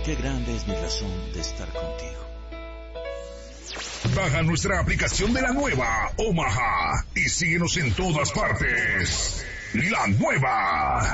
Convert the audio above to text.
Qué grande es mi razón de estar contigo. Baja nuestra aplicación de la nueva Omaha y síguenos en todas partes. La nueva.